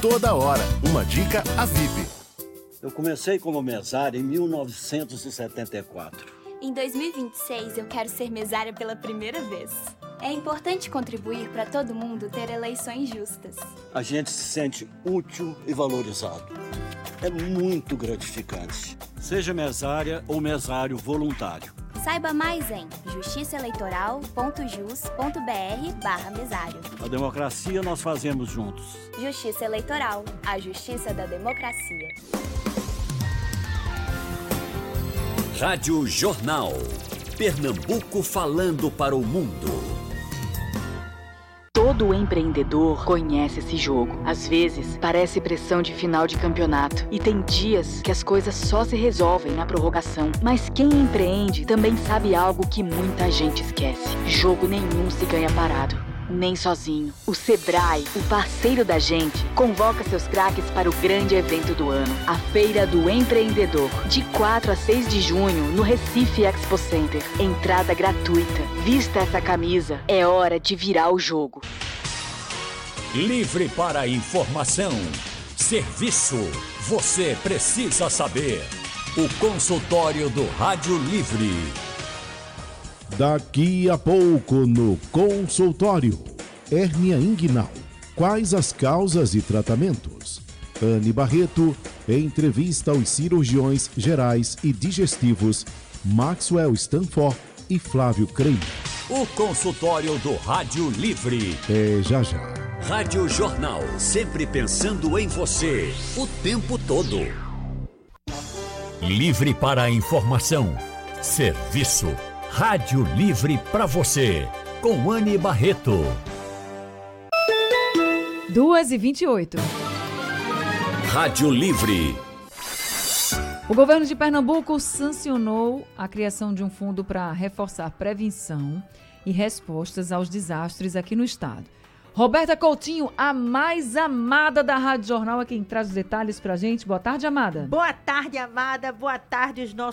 toda hora. Uma dica a VIP. Eu comecei como mesário em 1974. Em 2026, eu quero ser mesária pela primeira vez. É importante contribuir para todo mundo ter eleições justas. A gente se sente útil e valorizado. É muito gratificante. Seja mesária ou mesário voluntário. Saiba mais em justiçaeleitoral.jus.br/mesário. A democracia nós fazemos juntos. Justiça Eleitoral, a justiça da democracia. Rádio Jornal. Pernambuco falando para o mundo. Todo empreendedor conhece esse jogo. Às vezes, parece pressão de final de campeonato. E tem dias que as coisas só se resolvem na prorrogação. Mas quem empreende também sabe algo que muita gente esquece. Jogo nenhum se ganha parado, nem sozinho. O Sebrae, o parceiro da gente, convoca seus craques para o grande evento do ano, a Feira do Empreendedor, de 4 a 6 de junho, no Recife Expo Center. Entrada gratuita. Vista essa camisa, é hora de virar o jogo. Livre para informação. Serviço. Você precisa saber. O consultório do Rádio Livre. Daqui a pouco no consultório. Hérnia inguinal. Quais as causas e tratamentos? Anne Barreto entrevista os cirurgiões gerais e digestivos Maxwell Stanford e Flávio Creme. O consultório do Rádio Livre. É já já. Rádio Jornal, sempre pensando em você, o tempo todo. Livre para a informação. Serviço. Rádio Livre para você, com Anne Barreto. 2h28. Rádio Livre. O governo de Pernambuco sancionou a criação de um fundo para reforçar prevenção e respostas aos desastres aqui no estado. Roberta Coutinho, a mais amada da Rádio Jornal, é quem traz os detalhes pra gente. Boa tarde, amada. Boa tarde, amada. Boa tarde, os nossos